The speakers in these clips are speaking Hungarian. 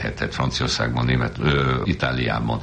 regényeket, tehát Franciaországban, Itáliában.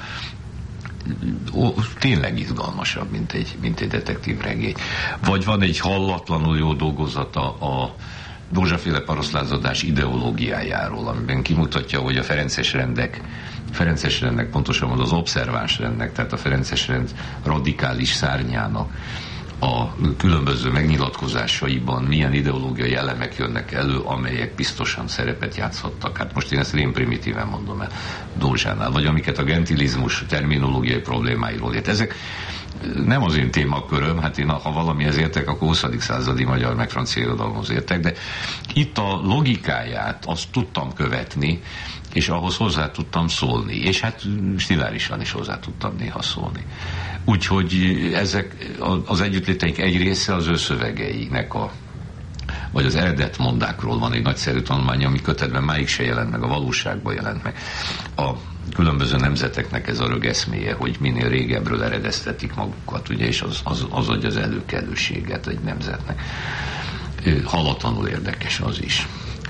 Tényleg izgalmasabb, mint egy detektív regény. Vagy van egy hallatlanul jó dolgozata a Dózsa-féle parasztlázadás ideológiájáról, amiben kimutatja, hogy a Ferences rendnek, pontosabban az obszerváns rendnek, tehát a Ferences rend radikális szárnyának a különböző megnyilatkozásaiban milyen ideológiai elemek jönnek elő, amelyek biztosan szerepet játszhattak. Hát most én ezt én primitíven mondom el Dózsánál, vagy amiket a gentilizmus terminológiai problémáiról ért. Ezek nem az én témaköröm, hát én ha valamihez értek, akkor 20. századi magyar meg francia irodalomhoz értek, de itt a logikáját azt tudtam követni, és ahhoz hozzá tudtam szólni, és hát stilárisan is hozzá tudtam néha szólni. Úgyhogy ezek az együttléteink egy része az ő szövegeinek vagy az eredet mondákról van egy nagyszerű tanulmány, ami kötetben máig se jelent meg, a valóságban jelent meg. A különböző nemzeteknek ez a rögeszméje, hogy minél régebbről eredeztetik magukat, ugye, és az adja az előkelőséget egy nemzetnek. Hallatlanul érdekes az is.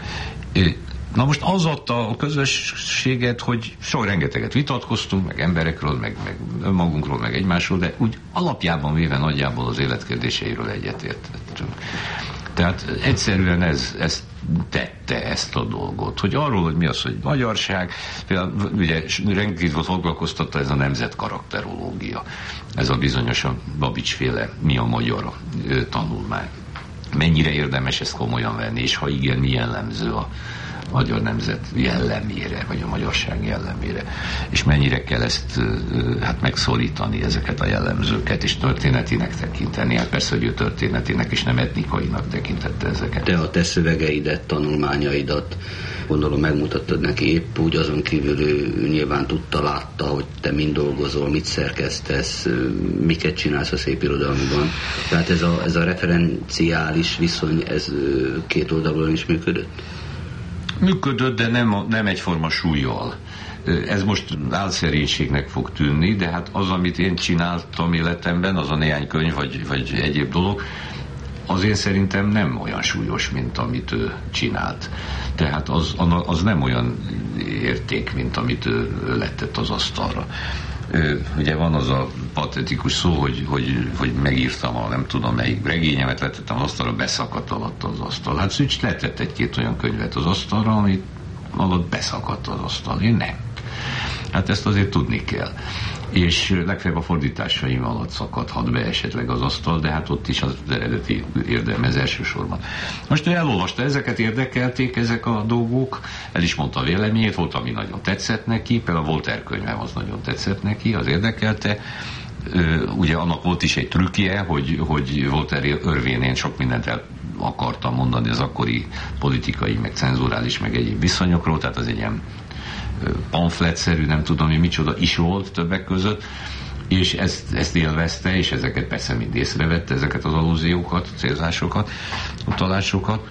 Na most az adta a közösséget, hogy rengeteget vitatkoztunk, meg emberekről, meg önmagunkról, meg egymásról, de úgy alapjában véve nagyjából az életkérdéseiről egyetértettünk. Tehát egyszerűen ez tette ezt a dolgot, hogy arról, hogy mi az, hogy magyarság, például ugye rengeteg foglalkoztatta ez a nemzetkarakterológia, ez a bizonyosan Babics-féle mi a magyar tanulmány. Mennyire érdemes ezt komolyan venni, és ha igen, mi jellemző a magyar nemzet jellemére, vagy a magyarság jellemére, és mennyire kell ezt megszólítani, ezeket a jellemzőket, és történetinek tekinteni. Hát persze, hogy ő történetinek, és nem etnikainak tekintette ezeket. Te a te szövegeidet, tanulmányaidat, gondolom megmutattad neki, épp úgy, azon kívül ő nyilván tudta, látta, hogy te mind dolgozol, mit szerkesztesz, miket csinálsz a szép irodalomban. Tehát ez a referenciális viszony, ez két oldalon is működött? Működött, de nem egyforma súllyal. Ez most álszerénységnek fog tűnni, de hát az, amit én csináltam életemben, az a néhány könyv, vagy egyéb dolog, az én szerintem nem olyan súlyos, mint amit ő csinált. Tehát az nem olyan érték, mint amit ő lettett az asztalra. Ugye van az a patetikus szó, hogy megírtam a nem tudom melyik regényemet, letettem az asztalra, beszakadt alatt az asztal. Hát Szűcs letett egy-két olyan könyvet az asztalra, amit alatt beszakadt az asztal. Én nem. Hát ezt azért tudni kell. És legfeljebb a fordításaim alatt szakadhat be esetleg az asztal, de hát ott is az eredeti érdemez elsősorban. Most ő elolvasta, ezeket érdekelték ezek a dolgok, el is mondta a véleményét, volt, ami nagyon tetszett neki, például a Voltaire könyvem az nagyon tetszett neki, az érdekelte. Ugye annak volt is egy trükkje, hogy Voltaire örvén sok mindent el akartam mondani az akkori politikai, meg cenzurális, meg egyéb viszonyokról, tehát az egy ilyen pamfletszerű, nem tudom én micsoda is volt többek között, és ezt élvezte, és ezeket persze mind észrevette, ezeket az allúziókat, célzásokat, utalásokat,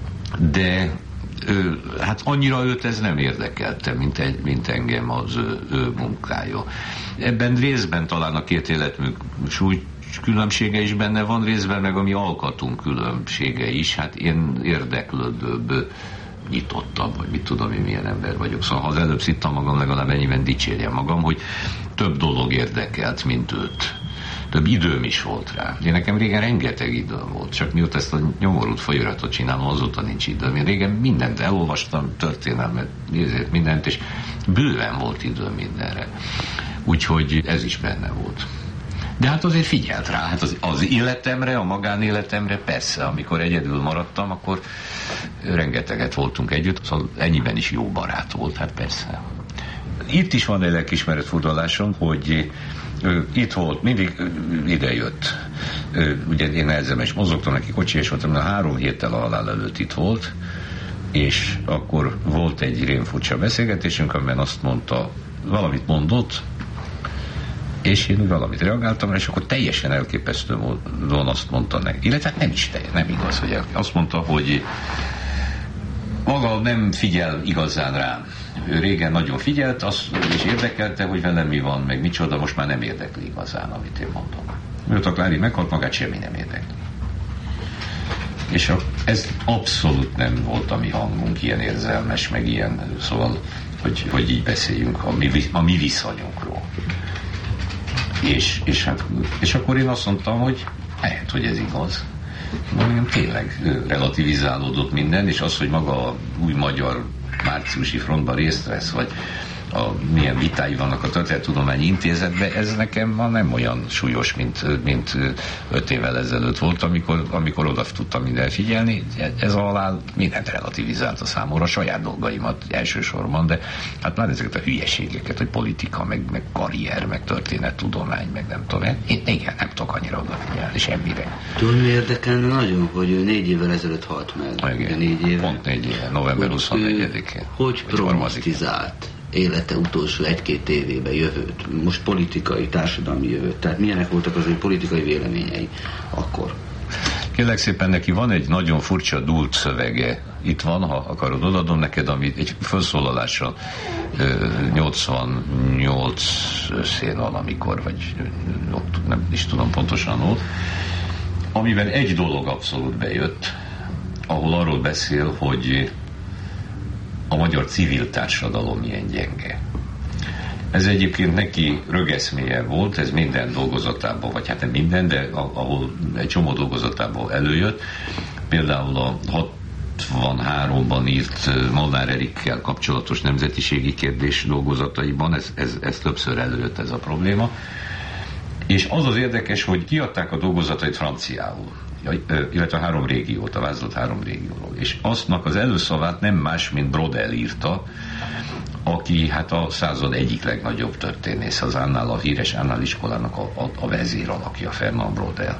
de hát annyira őt ez nem érdekelte, mint engem az ő munkája. Ebben részben talán a két életmű súly különbsége is benne van, részben meg a mi alkatunk különbsége is, hát én érdeklődőbb, nyitottabb, vagy mit tudom én, milyen ember vagyok. Szóval ha az előbb szittam magam, legalább ennyiben dicsérjem magam, hogy több dolog érdekelt, mint őt. Több időm is volt rá. Én nekem régen rengeteg időm volt, csak mióta ezt a nyomorult folyóiratot csinálom, azóta nincs időm. Én régen mindent elolvastam, történelmet, mindent, és bőven volt időm mindenre. Úgyhogy ez is benne volt. De hát azért figyelt rá, hát az életemre, a magánéletemre persze, amikor egyedül maradtam, akkor rengeteget voltunk együtt, szóval ennyiben is jó barát volt, hát persze. Itt is van egy lelkiismeret furdalásom, hogy itt volt, mindig idejött. Ugye én nehezemes mozogtam, neki kocsi, és voltam, 3 héttel a halál előtt itt volt, és akkor volt egy rémfurcsa beszélgetésünk, amiben azt mondta, valamit mondott, és én valamit reagáltam, és akkor teljesen elképesztő módon azt mondta neki. Illetve hát nem igaz, hogy azt mondta, hogy maga nem figyel igazán rám. Ő régen nagyon figyelt, és érdekelte, hogy velem mi van, meg micsoda, most már nem érdekli igazán, amit én mondom. Mióta Klári meghalt, magát semmi nem érdekli. És ez abszolút nem volt a mi hangunk, ilyen érzelmes, meg ilyen, szóval hogy így beszéljünk a mi viszonyunkról. És akkor én azt mondtam, hogy lehet, hogy ez igaz. Mondjuk tényleg relativizálódott minden, és az, hogy maga a új magyar márciusi frontban részt vesz, vagy milyen vitái vannak a Történettudományi Intézetben, ez nekem ma nem olyan súlyos, mint 5 évvel ezelőtt volt, amikor oda tudtam minden figyelni. Ez alá mindent relativizált a számomra, a saját dolgaimat elsősorban, de hát már ezeket a hülyeségeket, hogy politika, meg karrier, meg történettudomány, meg nem tudom, igen, nem tudok annyira odafigyelni semmire. Tudod, mi érdekelne nagyon, hogy ő 4 évvel ezelőtt halt meg. Igen, 4 éve. Pont 4 éve, november 24-én. Hogy prognosztizált élete utolsó 1-2 évében jövőt, most politikai, társadalmi jövőt, tehát milyenek voltak az ő politikai véleményei akkor? Kérlek szépen, neki van egy nagyon furcsa dúlt szövege, itt van, ha akarod, odadom neked, amit egy felszólalással 88 szén valamikor, vagy nem is tudom pontosan ott, amiben egy dolog abszolút bejött, ahol arról beszél, hogy a magyar civil társadalom milyen gyenge. Ez egyébként neki rögeszméje volt, ez minden dolgozatában, vagy hát nem minden, de ahol egy csomó dolgozatában előjött. Például a 63-ban írt Molnár Erikkel kapcsolatos nemzetiségi kérdés dolgozataiban, ez többször előjött ez a probléma. És az az érdekes, hogy kiadták a dolgozatait franciául, illetve 3 régiót, a vázolt 3 régióról. És aztnak az előszavát nem más, mint Brodel írta, aki hát a század egyik legnagyobb történész, az Annál, a híres Annál iskolának a vezér alakja, Fernand Brodel.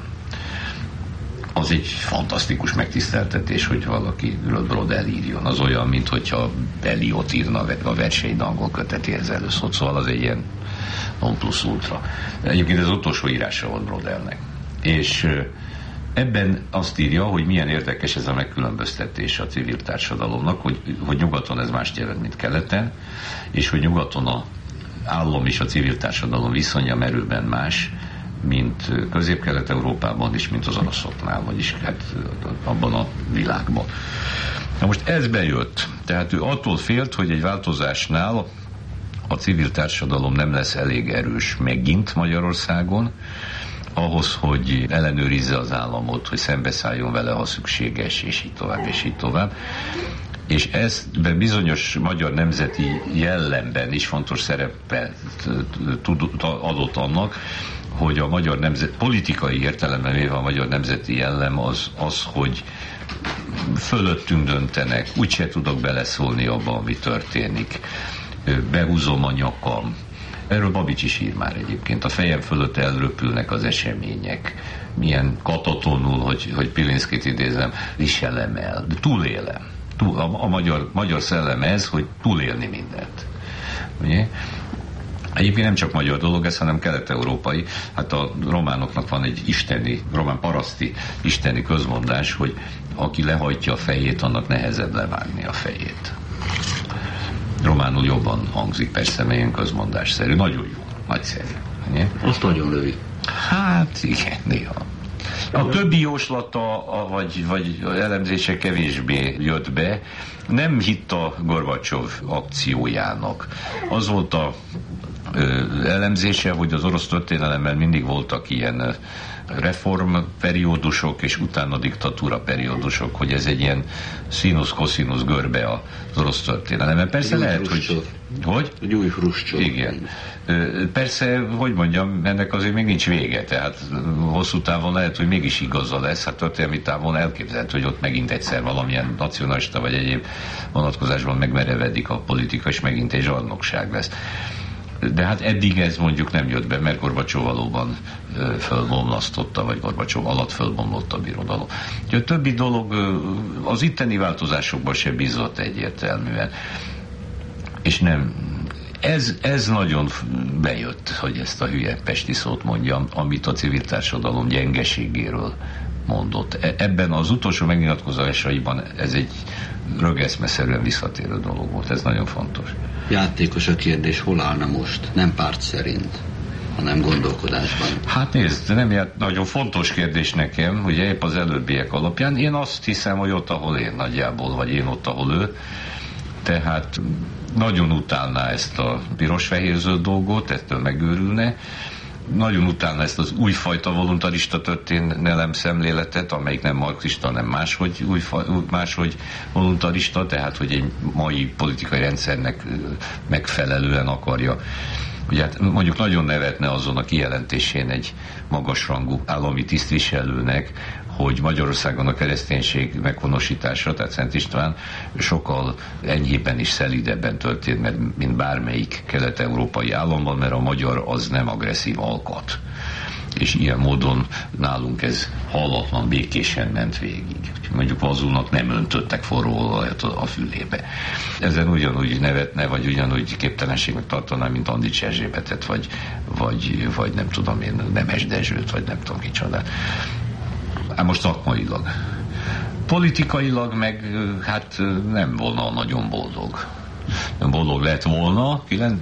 Az egy fantasztikus megtiszteltetés, hogy valakiről Brodel írjon. Az olyan, mint hogyha Eliot írna a Versei angol kötetéhez előszót, szóval az egy ilyen non plus ultra. Egyébként ez utolsó írása volt Brodelnek. És ebben azt írja, hogy milyen érdekes ez a megkülönböztetés a civil társadalomnak, hogy nyugaton ez mást jelent, mint keleten, és hogy nyugaton az állam és a civil társadalom viszonya merőben más, mint Közép-Kelet-Európában is, mint az oroszoknál, vagyis hát abban a világban. Na most ez bejött. Tehát ő attól félt, hogy egy változásnál a civil társadalom nem lesz elég erős megint Magyarországon, ahhoz, hogy ellenőrizze az államot, hogy szembeszálljon vele, ha szükséges, és így tovább, és így tovább. És ez bizonyos magyar nemzeti jellemben is fontos szerepet adott annak, hogy a magyar politikai értelemben véve a magyar nemzeti jellem az, hogy fölöttünk döntenek, úgyse tudok beleszólni abba, ami történik. Behúzom a nyakam. Erről Babics is ír már egyébként. A fejem fölött elröpülnek az események. Milyen katatonul, hogy Pilinszkit idézem, viselem el, de túlélem. A magyar szellem ez, hogy túlélni mindent. Ugye? Egyébként nem csak magyar dolog ez, hanem kelet-európai. Hát a románoknak van egy román paraszti isteni közmondás, hogy aki lehajtja a fejét, annak nehezebb levágni a fejét. Románul jobban hangzik, persze, melyen közmondásszerű. Nagyon jó, nagyszerű. Ugye? Azt nagyon lövi. Hát igen, néha. A többi jóslata, vagy elemzése kevésbé jött be. Nem hitt a Gorbacsov akciójának. Az volt a elemzése, hogy az orosz történelemben mindig voltak ilyen reformperiódusok, és utána diktatúra periódusok, hogy ez egy ilyen színusz-koszinusz görbe az orosz történelemben. Persze lehet, hogy... Gyúj Hruscsov. Igen. Persze, hogy mondjam, ennek azért még nincs vége, tehát hosszú távon lehet, hogy mégis igaza lesz, hát történelmi távon elképzelhető, hogy ott megint egyszer valamilyen nacionalista vagy egyéb vonatkozásban megmerevedik a politika, és megint egy zsarnokság lesz. De hát eddig ez mondjuk nem jött be, mert Gorbacsov valóban fölbomlasztotta, vagy Gorbacsov alatt fölbomlott a birodalom. A többi dolog az itteni változásokban se bízott egyértelműen. És nem, ez nagyon bejött, hogy ezt a hülye pesti szót mondjam, amit a civil társadalom gyengeségéről mondott. Ebben az utolsó megnyilatkozásaiban ez egy rögeszmeszerűen visszatérő dolog volt, ez nagyon fontos. Játékos a kérdés, hol állna most? Nem párt szerint, hanem gondolkodásban. Hát nézd, nem nagyon fontos kérdés nekem, hogy épp az előbbiek alapján. Én azt hiszem, hogy ott, ahol én nagyjából, vagy én ott, ahol ő. Tehát nagyon utálná ezt a piros-fehér-zöld dolgot, ettől megőrülne, nagyon utálna ezt az újfajta voluntarista történelem szemléletet, amelyik nem marxista, nem máshogy voluntarista, tehát hogy egy mai politikai rendszernek megfelelően akarja. Ugye hát mondjuk nagyon nevetne azon a kijelentésén egy magasrangú állami tisztviselőnek, hogy Magyarországon a kereszténység meghonosítása, tehát Szent István sokkal enyhében és szelídebben történt, mint bármelyik kelet-európai államban, mert a magyar az nem agresszív alkat. És ilyen módon nálunk ez hallatlan békésen ment végig. Mondjuk Vazulnak nem öntöttek forró olajat a fülébe. Ezen ugyanúgy nevetne, vagy ugyanúgy képtelenségnek tartaná, mint Andics Erzsébetet, vagy nem tudom én, Nemes Dezsőt, vagy nem tudom kicsoda. Hát most szakmailag. Politikailag meg hát nem volna nagyon boldog. Boldog lett volna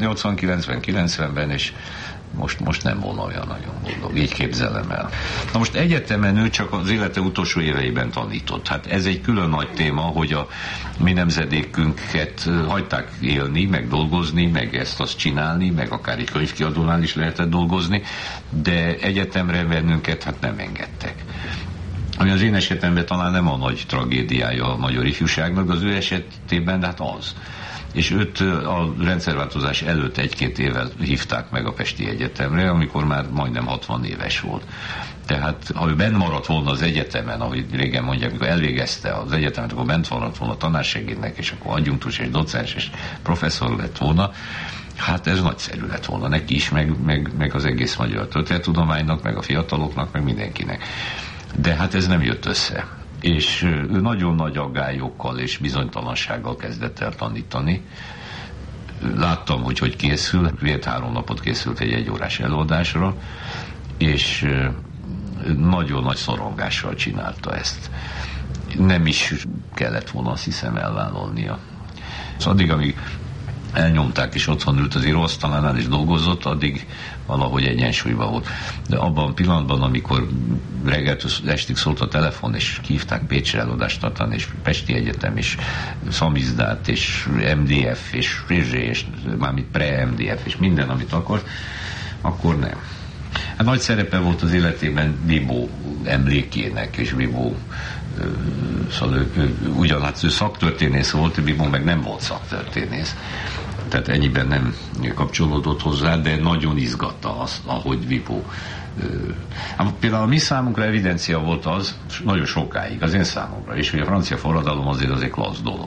89-ben, és most nem volna olyan nagyon boldog. Így képzelem el. Na most egyetemen ő csak az élete utolsó éveiben tanított. Hát ez egy külön nagy téma, hogy a mi nemzedékünket hagyták élni, meg dolgozni, meg ezt-azt csinálni, meg akár egy könyvkiadónál is lehetett dolgozni, de egyetemre bennünket hát nem engedtek. Ami az én esetemben talán nem a nagy tragédiája a magyar ifjúságnak, az ő esetében, de hát az. És őt a rendszerváltozás előtt 1-2 évvel hívták meg a Pesti Egyetemre, amikor már majdnem 60 éves volt. Tehát ha ő bent maradt volna az egyetemen, ahogy régen mondják, amikor elvégezte az egyetemet, akkor bent maradt volna tanársegédnek, és akkor adjunktus és docens és professzor lett volna, hát ez nagyszerű lett volna neki is, meg az egész magyar történettudománynak, meg a fiataloknak, meg mindenkinek. De hát ez nem jött össze. És ő nagyon nagy aggályokkal és bizonytalansággal kezdett el tanítani. Láttam, hogy készül, 2-3 napot készült egy 1 órás előadásra, és nagyon nagy szorongással csinálta ezt. Nem is kellett volna, azt hiszem, elvállalnia. Szóval addig, amíg elnyomták, és otthon ült az íróasztalánál, és dolgozott, addig valahogy egyensúlyban volt. De abban a pillanatban, amikor reggeltől estig szólt a telefon, és hívták Pécsre előadást tartani, és Pesti Egyetem, és Szamizdát, és MDF, és Rizsé, és mármint pre-MDF, és minden, amit akart, akkor nem. Hát nagy szerepe volt az életében Bibó emlékének, és Bibó szóval ugyanaz ő szaktörténész volt, Bibó meg nem volt szaktörténész. Tehát ennyiben nem kapcsolódott hozzá, de nagyon izgatta azt, ahogy Bibó. Például a mi számunkra evidencia volt az, nagyon sokáig, az én számomra is, hogy a francia forradalom azért az egy klassz dolog.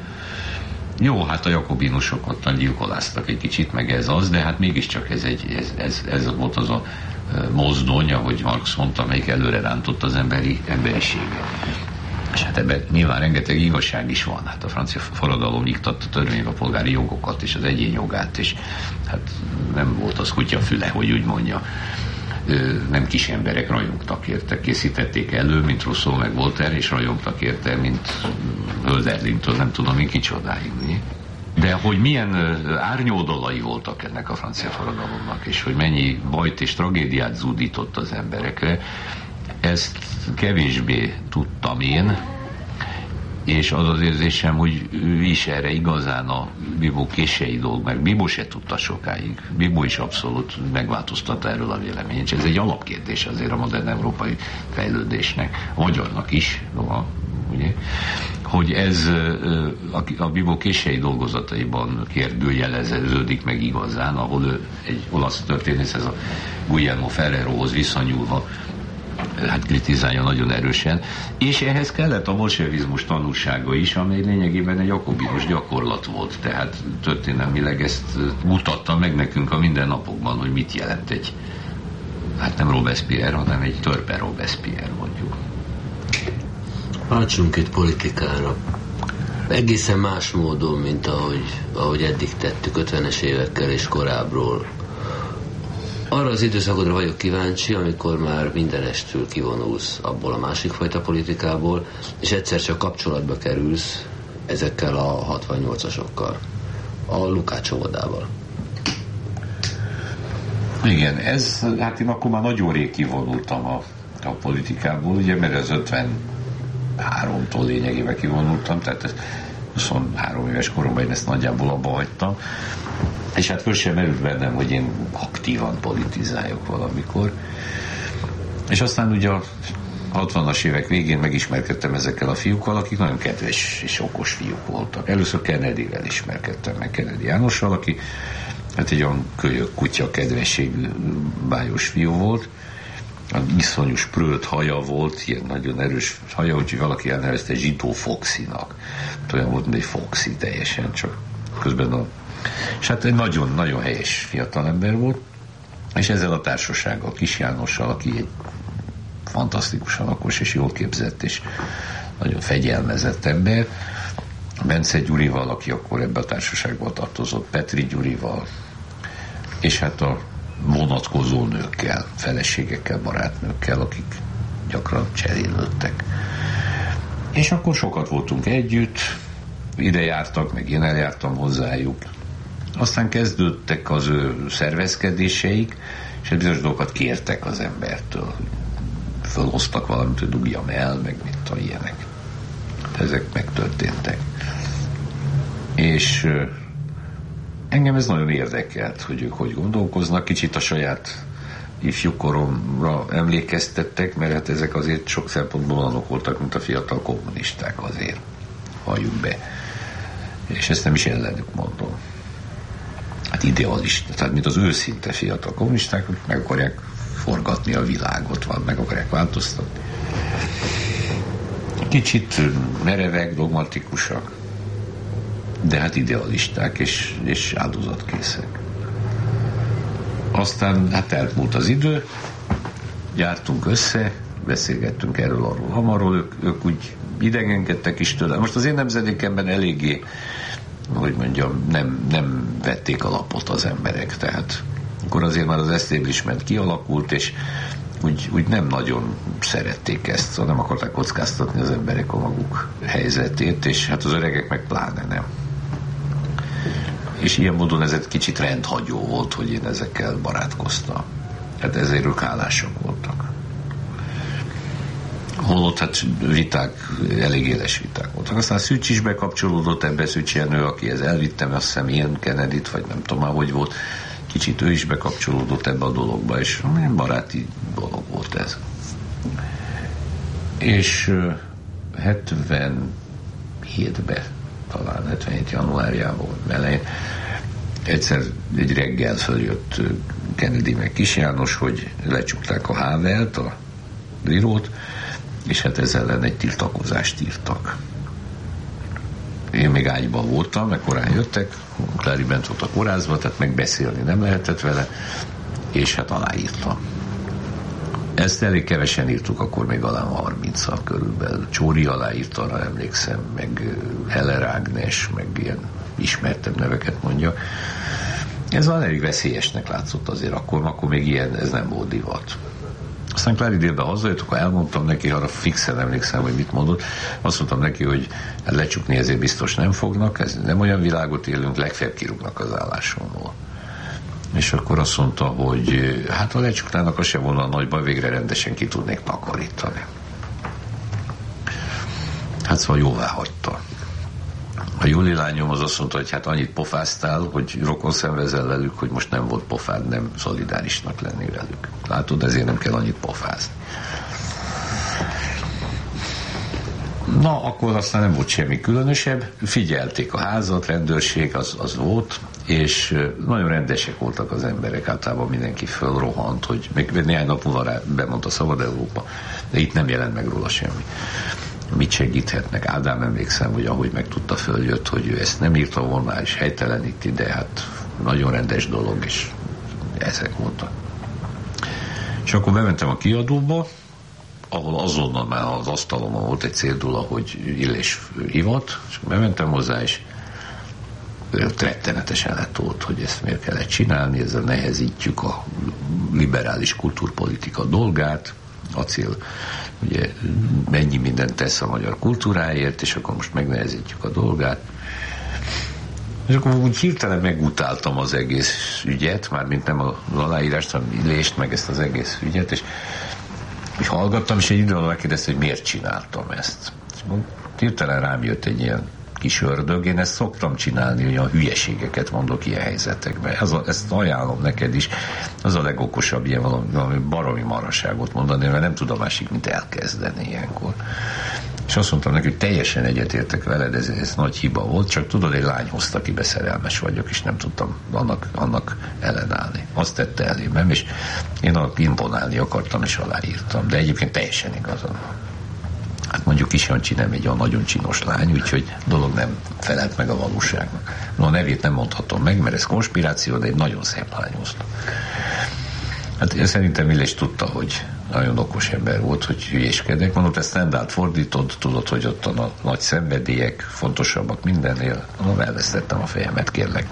Jó, hát a jakobinusokat gyilkoláztak egy kicsit, meg ez az, de hát mégiscsak ez volt az a mozdony, ahogy Marx mondta, amelyik előre rántott az emberiséget. És hát ebben nyilván rengeteg igazság is van. Hát a francia forradalom iktatta törvénybe a polgári jogokat és az egyén jogát, és hát nem volt az kutyafüle, hogy úgy mondja. Nem kis emberek rajongtak érte, készítették elő, mint Rousseau meg Voltaire, és rajongtak érte, mint Hölderlintől, nem tudom én kicsodáig. De hogy milyen árnyoldalai voltak ennek a francia forradalomnak, és hogy mennyi bajt és tragédiát zúdított az emberekre, ezt kevésbé tudtam én, és az az érzésem, hogy ő is erre igazán a Bibó késői dolg, mert Bibó se tudta sokáig. Bibó is abszolút megváltoztatta erről a véleményét. Ez egy alapkérdés azért a modern európai fejlődésnek, a magyarnak is, ugye? Hogy ez a Bibó késői dolgozataiban kérdőjeleződik meg igazán, ahol ő egy olasz történészhez, a Guglielmo Ferrerohoz viszonyulva hát kritizálja nagyon erősen, és ehhez kellett a bolsevizmus tanulsága is, amely lényegében egy jakobinus gyakorlat volt, tehát történelmileg ezt mutatta meg nekünk a mindennapokban, hogy mit jelent egy, hát nem Robespierre, hanem egy törpe Robespierre mondjuk. Váltsunk itt politikára. Egészen más módon, mint ahogy eddig tettük 50-es évekkel és korábbról. Arra az időszakodra vagyok kíváncsi, amikor már mindenestül kivonulsz abból a másik fajta politikából, és egyszer csak kapcsolatba kerülsz ezekkel a 68-asokkal, a Lukács óvodával. Igen, hát én akkor már nagyon rég kivonultam a politikából, ugye, mert az 53-tól lényegében kivonultam, tehát 23 éves koromban én ezt nagyjából abba hagytam, és hát föl sem merült bennem, hogy én aktívan politizáljak valamikor. És aztán ugye a 60-as évek végén megismerkedtem ezekkel a fiúkkal, akik nagyon kedves és okos fiúk voltak. Először Kennedyvel ismerkedtem meg, Kennedy Jánossal, aki hát egy olyan kölyök kutya kedvességű bájos fiú volt, iszonyú sprölt haja volt, ilyen nagyon erős haja, úgyhogy valaki elnevezte Zsitó Foxinak. Olyan volt, mint egy Foxy teljesen, csak közben és hát egy nagyon-nagyon helyes fiatalember volt, és ezzel a társasággal, Kis Jánossal, aki egy fantasztikusan okos és jól képzett és nagyon fegyelmezett ember, Bence Gyurival, aki akkor ebbe a társaságban tartozott, Petri Gyurival, és hát a vonatkozó nőkkel, feleségekkel, barátnőkkel, akik gyakran cserélődtek. És akkor sokat voltunk együtt, ide jártak, meg én eljártam hozzájuk. Aztán kezdődtek az ő szervezkedéseik, és bizonyos dolgokat kértek az embertől. Fölhoztak valamit, hogy dugjam el, meg mint ilyenek. Ezek megtörténtek. És engem ez nagyon érdekelt, hogy ők hogy gondolkoznak. Kicsit a saját ifjúkoromra emlékeztettek, mert hát ezek azért sok szempontból olyanok voltak, mint a fiatal kommunisták azért. Halljuk be. És ezt nem is ellenük mondom. Hát idealista, tehát mint az őszinte fiatal kommunisták, hogy meg akarják forgatni a világot, meg akarják változtatni. Kicsit merevek, dogmatikusak, de hát idealisták és áldozatkészek. Aztán hát elmúlt az idő, jártunk össze, beszélgettünk erről, arról, ők úgy idegenkedtek is tőle. Most az én nemzedékemben eléggé, hogy mondjam, nem vették a lapot az emberek, tehát akkor azért már az establishment kialakult, és úgy nem nagyon szerették ezt, szóval nem akarták kockáztatni az emberek a maguk helyzetét, és hát az öregek meg pláne nem. És ilyen módon ez egy kicsit rendhagyó volt, hogy én ezekkel barátkoztam. Hát ezért ők hálásak voltak. Holott hát viták, elég éles viták voltak. Aztán Szűcs is bekapcsolódott ebbe, Szűcs Jenő, akihez elvittem, azt hiszem ilyen Kennedyt, vagy nem tudom már, hogy volt. Kicsit ő is bekapcsolódott ebbe a dologba, és baráti dolog volt ez. És 77-ben, talán 77 januárjában, elején, egyszer egy reggel följött Kennedy meg Kis János, hogy lecsukták a Havelt, a bírót, és hát ezzel ellen egy tiltakozást írtak. Én még ágyban voltam, meg korán jöttek, Klári bent volt a kórházban, tehát megbeszélni nem lehetett vele, és hát aláírtam. Ezt elég kevesen írtuk, akkor még alá 30-al körülbelül. Csóri aláírta, arra emlékszem, meg Heller Ágnes, meg ilyen ismertebb neveket mondja. Ez van elég veszélyesnek látszott azért akkor még ilyen, ez nem volt divat. Aztán Klári délben hazajött, akkor elmondtam neki, arra fixen emlékszem, hogy mit mondott. Azt mondtam neki, hogy lecsukni ezért biztos nem fognak, ez nem olyan világot élünk, legfeljebb kirúgnak az állásomból. És akkor azt mondta, hogy hát ha lecsuknának, az se volna a nagy baj, végre rendesen ki tudnék takarítani. Hát szóval jóvá hagyta. A Júli lányom az azt mondta, hogy hát annyit pofáztál, hogy rokon szenvezel velük, hogy most nem volt pofád, nem szolidárisnak lenni velük. Látod, ezért nem kell annyit pofázni. Na, akkor aztán nem volt semmi különösebb. Figyelték a házat, rendőrség, az volt, és nagyon rendesek voltak az emberek, általában mindenki fölrohant, hogy még néhány nap múlva bemondta Szabad Európa, de itt nem jelent meg róla semmi. Mit segíthetnek? Ádám, emlékszem, hogy ahogy megtudta, följött, hogy ő ezt nem írta volna, és helyteleníti, de hát nagyon rendes dolog, és ezek voltak. És akkor bementem a kiadóba, ahol azonnal már az asztalomon volt egy cédula, hogy Illés hivat, és bementem hozzá, és rettenetesen letolt, hogy ezt miért kellett csinálni, ezzel nehezítjük a liberális kultúrpolitika dolgát, Acél ugye mennyi mindent tesz a magyar kultúráért, és akkor most megnehezítjük a dolgát. És akkor úgy hirtelen megutáltam az egész ügyet, mármint nem az aláírást, hanem Illést, meg ezt az egész ügyet, és hallgattam, és egy idő alatt megkérdezte, hogy miért csináltam ezt. És hirtelen rám jött egy ilyen kis ördög, én ezt szoktam csinálni, hogy a hülyeségeket mondok ilyen helyzetekben. Ezt ajánlom neked is, az a legokosabb ilyen valami baromi maraságot mondani, mert nem tud a másik, mint elkezdeni ilyenkor. És azt mondtam neki, hogy teljesen egyetértek veled, ez nagy hiba volt, csak tudod, egy lány hozta ki, szerelmes vagyok, és nem tudtam annak ellenállni. Azt tette elém, és én imponálni akartam, és aláírtam. De egyébként teljesen igazam. Hát mondjuk Kis Jancsi nem egy olyan nagyon csinos lány, úgyhogy dolog nem felelt meg a valóságnak. No, a nevét nem mondhatom meg, mert ez konspiráció, de egy nagyon szép lány hozta. Hát én szerintem Millés tudta, hogy nagyon okos ember volt, hogy hülyéskedek. Mondott, ezt Stendhalt fordítod, tudod, hogy ott a nagy szenvedélyek fontosabbak mindennél. Elvesztettem a fejemet, kérlek.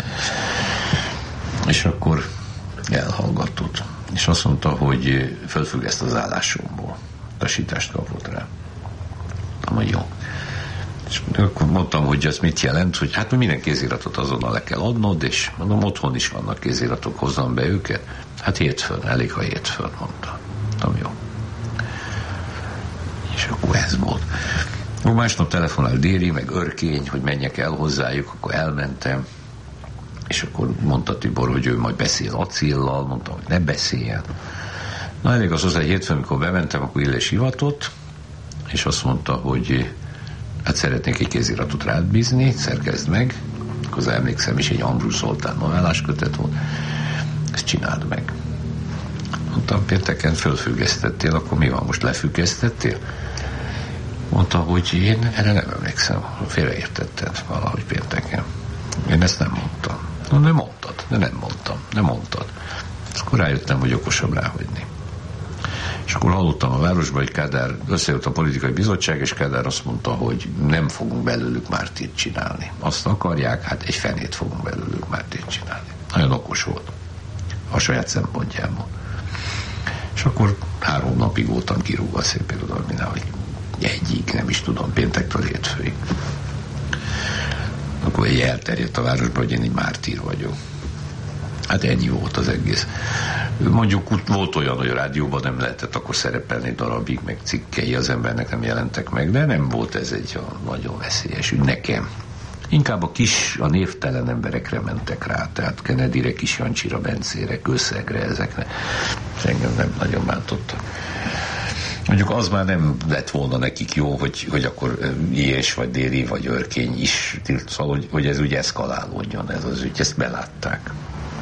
És akkor elhallgatott. És azt mondta, hogy fölfüggeszt az állásomból. Tasítást kapott rá. Mondom, jó. És akkor mondtam, hogy ez mit jelent, hogy hát minden kéziratot azonnal le kell adnod, és mondom, otthon is vannak kéziratok, hozzam be őket. Hát hétfőn, elég, ha hétfőn, mondta. Mondtam, jó. És akkor ez volt. Másnap telefonál Déri, meg Örkény, hogy menjek el hozzájuk, akkor elmentem, és akkor mondta Tibor, hogy ő majd beszél Acillal, mondtam, hogy ne beszéljen. Na, elég az hozzá, hétfőn, amikor bementem, akkor Illés hivatott, és azt mondta, hogy hát szeretnék egy kéziratot rád bízni, szerkezd meg, akkor emlékszem is, egy Ambrus Zoltán novellás kötet volt, ezt csináld meg. Mondtam, pénteken fölfüggesztettél, akkor mi van, most lefüggesztettél? Mondta, hogy én erre nem emlékszem, félreértetted valahogy pénteken. Én ezt nem mondtam. No, nem mondtad, de nem mondtad. Akkor rájöttem, hogy okosabb ráhagyni. És akkor hallottam a városban, hogy Kádár összejött a politikai bizottság, és Kádár azt mondta, hogy nem fogunk belőlük Mártírt csinálni. Azt akarják, hát egy fenét fogunk belőlük Mártírt csinálni. Nagyon okos volt. A saját szempontjából. És akkor 3 napig voltam kirúgva a Szépirodalminál, hogy egyik, nem is tudom, péntektől hétfőig. Akkor egy elterjedt a városban, hogy én egy mártír vagyok. Hát ennyi volt az egész. Mondjuk volt olyan, hogy a rádióban nem lehetett akkor szerepelni darabig, meg cikkei az embernek nem jelentek meg, de nem volt ez egy nagyon veszélyes ügy nekem. Inkább a névtelen emberekre mentek rá, tehát Kennedyre, Kis Jancsira, Bencére, Kőszegre, ezekre. És engem nem nagyon bántottak. Mondjuk az már nem lett volna nekik jó, hogy akkor Ilyes, vagy Déri, vagy Örkény is, szóval, hogy ez úgy eszkalálódjon, ez az ügy, ezt belátták.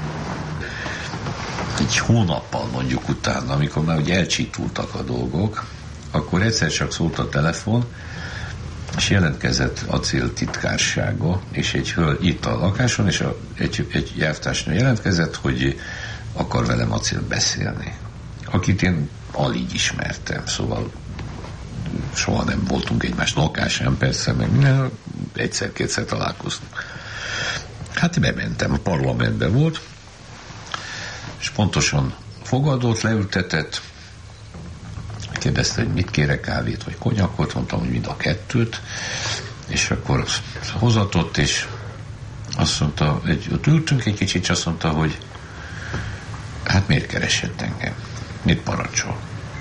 Egy hónappal mondjuk utána, amikor már ugye elcsitultak a dolgok, akkor egyszer csak szólt a telefon, és jelentkezett Acél titkársága, és egy hölgy itt a lakáson, és egy elvtársnő jelentkezett, hogy akar velem Acél beszélni. Akit én alig ismertem, szóval soha nem voltunk egymás lakásán, persze, meg egyszer-kétszer találkoztunk. Hát bementem, a parlamentben volt, és pontosan fogadott, leültetett, kérdezte, hogy mit kérek, kávét vagy konyakot, mondtam, hogy mind a kettőt, és akkor hozatott, és azt mondta, ott ültünk egy kicsit, és azt mondta, hogy hát miért keresett engem? Mit parancsol?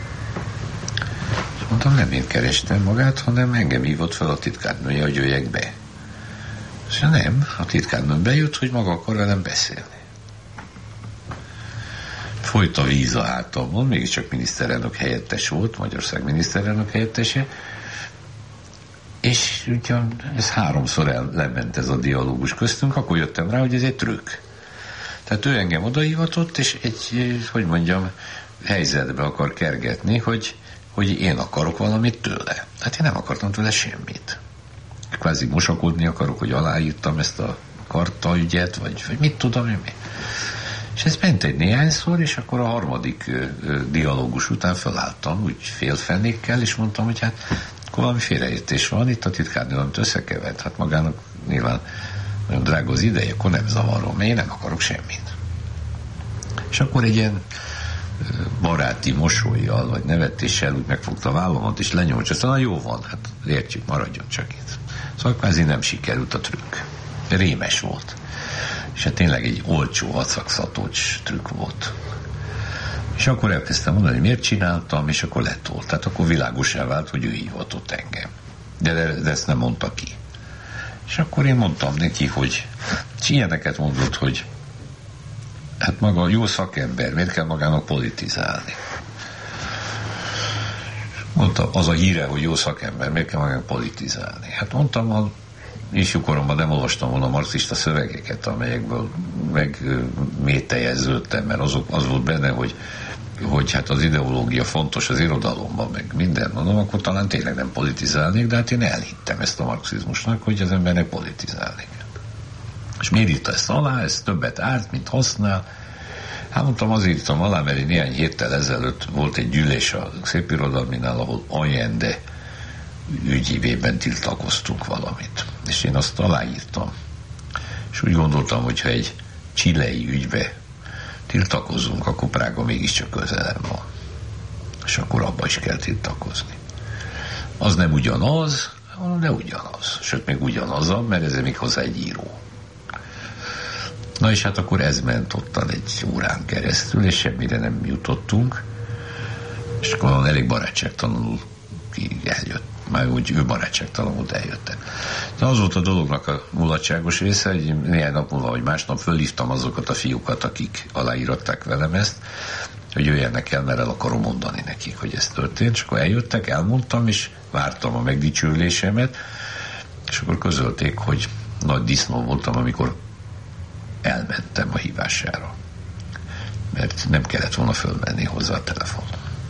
És mondtam, nem én kerestem magát, hanem engem hívott fel a titkárnője, hogy jöjjek be. És nem, a titkárnőm bejött, hogy maga akar velem beszélni. Folyt a víz a hátamon, mégiscsak miniszterelnök helyettes volt, Magyarország miniszterelnök helyettese, és ugye ez 3-szor lement ez a dialógus köztünk, akkor jöttem rá, hogy ez egy trükk. Tehát ő engem odahivatott, és hogy mondjam, helyzetbe akar kergetni, hogy én akarok valamit tőle. Hát én nem akartam tőle semmit. Kvázi mosakodni akarok, hogy aláírtam ezt a kartaügyet, vagy mit tudom én mi. És ez ment egy néhányszor, és akkor a 3. dialógus után felálltam, úgy félfenékkel, és mondtam, hogy hát akkor valami félreértés van, itt a titkárnő, amit összekevert, hát magának nyilván nagyon drága az ideje, akkor nem zavarom, mert én nem akarok semmit. És akkor egy ilyen baráti mosollyal, vagy nevetéssel úgy megfogta a vállamat, és lenyolt, és aztán jó van, hát értjük, maradjon csak itt. Szóval kvázi nem sikerült a trükk. Rémes volt. És hát tényleg egy olcsó, vacakszatócs trükk volt. És akkor elkezdtem mondani, hogy miért csináltam, és akkor letolt. Tehát akkor világosá vált, hogy ő hivatott engem. De ezt nem mondta ki. És akkor én mondtam neki, hogy ilyeneket mondott, hogy hát maga jó szakember, miért kell magának politizálni? Mondtam, az a híre, hogy jó szakember, miért kell magának politizálni? Hát mondtam, ifjú koromban nem olvastam volna marxista szövegeket, amelyekből megmételjeződtem, mert az volt benne, hogy hát az ideológia fontos az irodalomban, meg minden, mondom, akkor talán tényleg nem politizálnék, de hát én elhittem ezt a marxizmusnak, hogy az embernek politizálni kell. És miért írta ezt alá, ez többet árt, mint használ. Hát mondtam, azért írtam alá, mert néhány héttel ezelőtt volt egy gyűlés a Szépirodalminál, ahol Allende ügyében tiltakoztunk valamit. És én azt aláírtam. És úgy gondoltam, hogyha egy chilei ügybe tiltakozunk, akkor Prága mégiscsak közelebb van. És akkor abba is kell tiltakozni. Az nem ugyanaz, de ugyanaz. Sőt, még ugyanazabb, mert ez még hozzá egy író. Na és hát akkor ez ment ottan egy órán keresztül, és semmire nem jutottunk, és akkor elég barátságtalanul eljött. Már úgy ő barátságtalanul eljöttek. De az volt a dolognak a mulatságos része, hogy néhány nap múlva, vagy másnap fölhívtam azokat a fiúkat, akik aláíratták velem ezt, hogy jöjjenek el, mert el akarom mondani nekik, hogy ez történt, és akkor eljöttek, elmondtam, és vártam a megdicsőlésemet, és akkor közölték, hogy nagy disznó voltam, amikor elmentem a hívására. Mert nem kellett volna fölmenni hozzá a telefonon.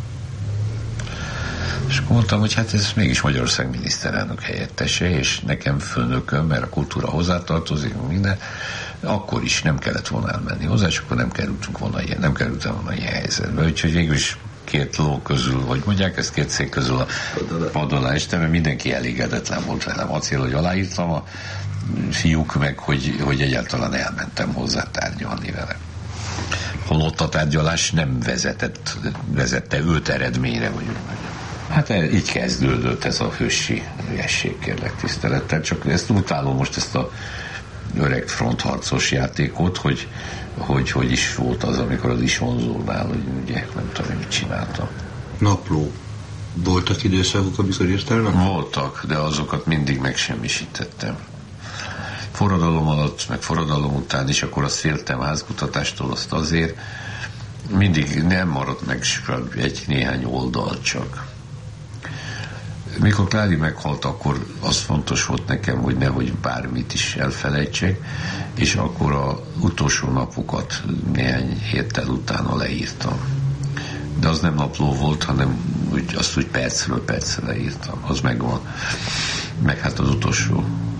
És akkor mondtam, hogy hát ez mégis Magyarország miniszterelnök helyettese, és nekem főnököm, mert a kultúra hozzátartozik, minden, akkor is nem kellett volna elmenni hozzá, és akkor nem kerültem volna ilyen helyzetbe. Úgyhogy végül is két ló közül, hogy mondják, ez két szék közül a pad alá estem, mert mindenki elégedetlen volt velem. A cél, hogy aláírtam, a fiúk meg, hogy egyáltalán elmentem hozzá tárgyalni vele. Holott a tárgyalás nem vezette őt eredményre, hogy hát így kezdődött ez a hősi hülyesség, kérlek tisztelettel, csak ezt utálom most, ezt a öreg frontharcos játékot, hogy is volt az, amikor az Isonzónál, hogy ugye nem tudom, mit csináltam. Napló. Voltak időszakok, amikor írtál? Voltak, de azokat mindig megsemmisítettem. Forradalom alatt, meg forradalom után is, akkor azt féltem házkutatástól, azt azért mindig nem maradt meg egy néhány oldal csak. Mikor Klári meghalt, akkor az fontos volt nekem, hogy nehogy bármit is elfelejtsek, és akkor az utolsó napokat néhány héttel utána leírtam. De az nem napló volt, hanem azt úgy percről percre leírtam. Az megvan. Meg hát az utolsó.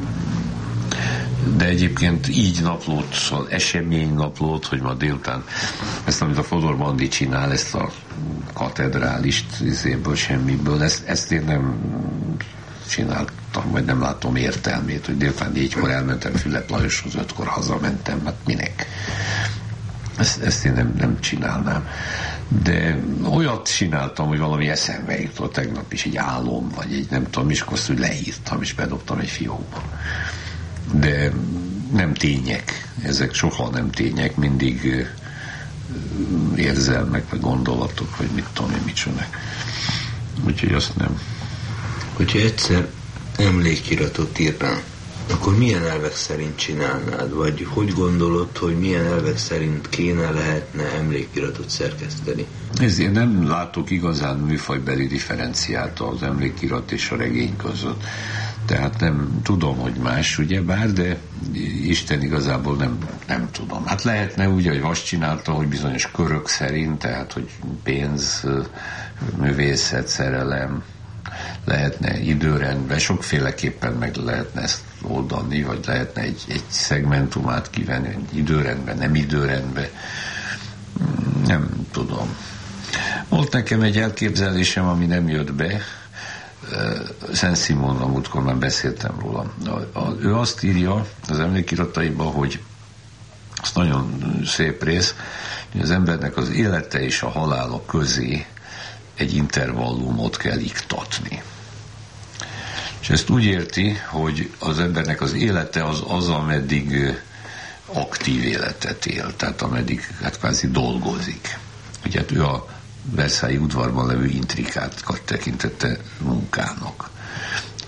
De egyébként így naplót, szóval eseménynaplót, hogy ma délután ezt, amit a Fodor Bandi csinál, ezt a katedrálist semmiből, ezt én nem csináltam, vagy nem látom értelmét, hogy délután 4-kor elmentem Fülep Lajoshoz, 5-kor hazamentem, hát minek? Ezt én nem csinálnám. De olyat csináltam, hogy valami eszembe jutott tegnap is, egy álom, vagy egy nem tudom, és akkor hogy leírtam, és bedobtam egy fiókba. De nem tények, ezek soha nem tények, mindig érzelmek, vagy gondolatok, vagy mit tudom én, mit csinálnak. Úgyhogy azt nem. Hogyha egyszer emlékiratot írnál, akkor milyen elvek szerint csinálnád? Vagy hogy gondolod, hogy milyen elvek szerint lehetne emlékiratot szerkeszteni? Ezért nem látok igazán műfajbeli differenciát az emlékirat és a regény között. Tehát nem tudom, hogy más, ugyebár, de Isten igazából nem tudom. Hát lehetne úgy, hogy azt csinálta, hogy bizonyos körök szerint, tehát, hogy pénz, művészet, szerelem, lehetne időrendben, sokféleképpen meg lehetne ezt oldani, vagy lehetne egy szegmentumát kivenni, egy időrendben, nem időrendben. Nem tudom. Volt nekem egy elképzelésem, ami nem jött be, Szent Simon, a múltkor már beszéltem róla. Ő azt írja az emlékirataiban, hogy az nagyon szép rész, hogy az embernek az élete és a halála közé egy intervallumot kell iktatni. És ezt úgy érti, hogy az embernek az élete az ameddig aktív életet él, tehát ameddig hát kvázi dolgozik. Ugye hát ő a Versailles udvarban levő intrikákat tekintette munkának.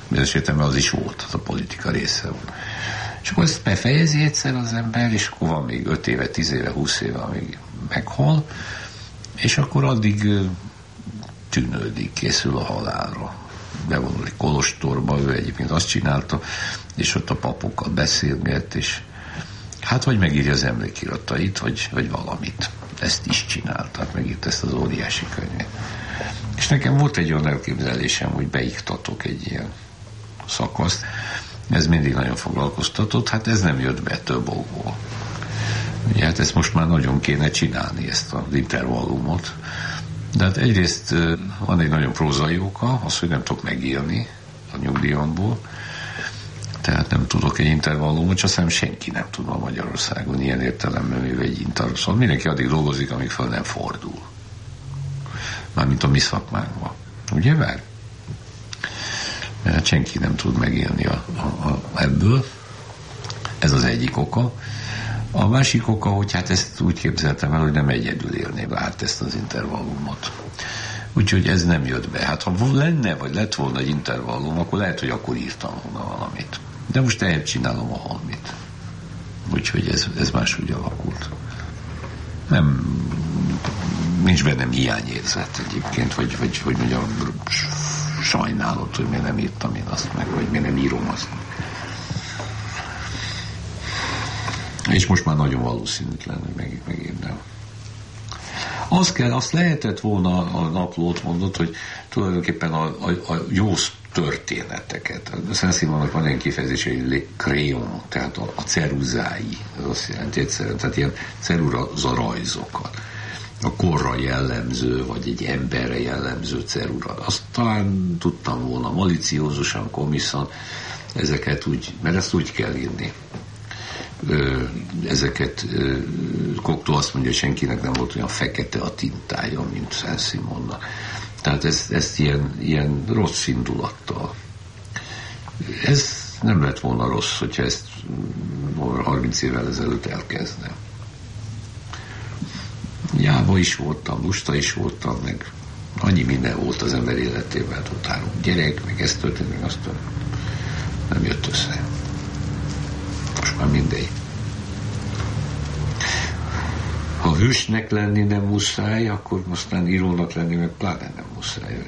Bizonyos értelemben az is volt, az a politika része volt. És akkor ezt befejezi egyszer az ember, és akkor van még 5 éve, 10 éve, 20 éve, amíg meghal, és akkor addig tűnődik, készül a halálra. Bevonul egy kolostorba, ő egyébként azt csinálta, és ott a papokkal beszélget, és hát vagy megírja az emlékiratait, vagy valamit. Ezt is csinálták, megírt ezt az óriási könyvet. És nekem volt egy olyan elképzelésem, hogy beiktatok egy ilyen szakaszt. Ez mindig nagyon foglalkoztatott, hát ez nem jött be több okból. Ugye, hát ezt most már nagyon kéne csinálni, ezt az intervallumot. De hát egyrészt van egy nagyon prózai oka, az, hogy nem tudok megírni a nyugdíjamból, tehát nem tudok egy intervallumot, csak aztán senki nem tud a Magyarországon ilyen értelemben, mivel egy intervallum. Szóval mindenki addig dolgozik, amíg fel nem fordul. Mármint a mi szakmánkban. Ugye vár? Mert senki nem tud megélni ebből. Ez az egyik oka. A másik oka, hogy hát ezt úgy képzeltem el, hogy nem egyedül élném át ezt az intervallumot. Úgyhogy ez nem jött be. Hát ha lenne, vagy lett volna egy intervallum, akkor lehet, hogy akkor írtam volna valamit. De most ehhez csinálom a holmit. Úgyhogy ez máshogy alakult. Nincs bennem hiányérzet egyébként, vagy mondjam, sajnálat, hogy miért nem írtam én azt meg, vagy miért nem írom azt. És most már nagyon valószínűtlen, hogy megírnám. Azt lehetett volna, a naplót mondott, hogy tulajdonképpen a jó történeteket. A Saint-Simonnak van ilyen kifejezés, hogy le crayon, tehát a ceruzái, ez azt jelenti egyszerűen, tehát ilyen ceruza rajzokat. A korra jellemző, vagy egy emberre jellemző cerura. Azt talán tudtam volna maliciózusan, komiszan, ezeket úgy, mert ezt úgy kell írni. Ezeket Cocteau azt mondja, hogy senkinek nem volt olyan fekete a tintája, mint Saint-Simonnak. Tehát ezt ilyen rossz indulattal. Ez nem lett volna rossz, hogyha ezt 30 évvel ezelőtt elkezdem. Jáva is voltam, lusta is voltam, meg annyi minden volt az ember életében, ott 3 gyerek, meg ez történt, meg azt történt. Nem jött össze. Most már mindegy. Ha hősnek lenni nem muszáj, akkor aztán írónak lenni meg pláne nem muszáj.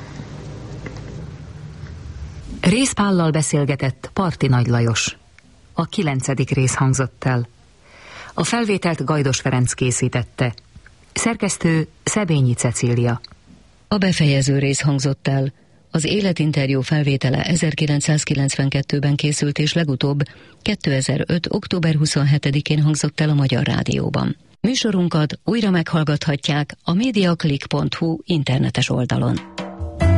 Rész Pállal beszélgetett Parti Nagy Lajos. A 9. rész hangzott el. A felvételt Gajdos Ferenc készítette. Szerkesztő Szebényi Cecília. A befejező rész hangzott el. Az életinterjú felvétele 1992-ben készült, és legutóbb 2005. október 27-én hangzott el a Magyar Rádióban. Műsorunkat újra meghallgathatják a mediaclick.hu internetes oldalon.